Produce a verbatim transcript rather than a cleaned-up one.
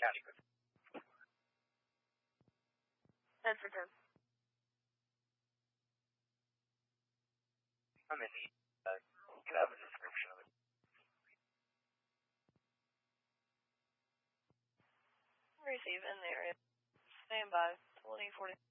County code. ten for ten. I'm in the, uh, you can have a description of it. Receive in the area. Stand by. twenty forty.